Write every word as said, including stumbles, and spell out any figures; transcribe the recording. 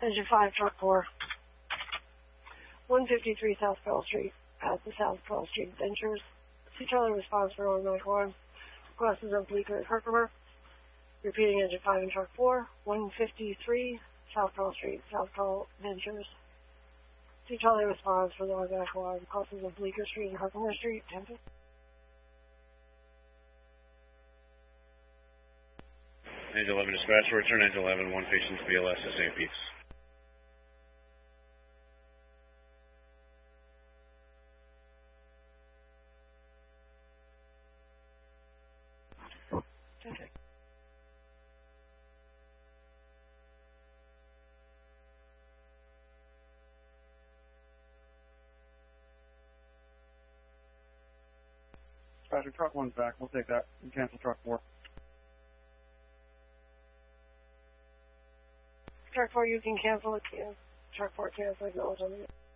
Engine five, truck four. one fifty-three South Pearl Street at the South Pearl Street Ventures. See Charlie response for automatic one. Crosses of Bleecker at Herkimer. Repeating engine five and truck four. one fifty-three South Pearl Street, South Pearl Ventures. See Charlie response for the automatic one. Crosses of Bleecker Street and Herkimer Street. Tampa. Engine eleven dispatch, return engine eleven, one patient to B L S at Saint Pete's. Okay. Dispatcher, truck one's back. We'll take that and cancel truck four. Truck four, you can cancel it. Truck four, cancel. Acknowledge on the